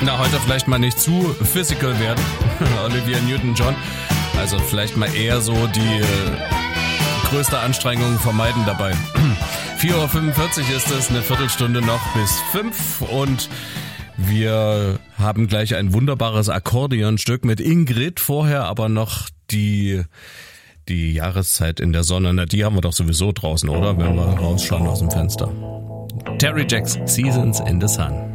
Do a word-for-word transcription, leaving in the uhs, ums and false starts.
Na, heute vielleicht mal nicht zu physical werden. Olivia Newton-John. Also vielleicht mal eher so die äh, größte Anstrengung vermeiden dabei. vier Uhr fünfundvierzig ist es, eine Viertelstunde noch bis fünf und wir haben gleich ein wunderbares Akkordeonstück mit Ingrid. Vorher aber noch die, die Jahreszeit in der Sonne. Na, die haben wir doch sowieso draußen, oder? Wenn wir rausschauen aus dem Fenster. Terry Jacks, Seasons in the Sun.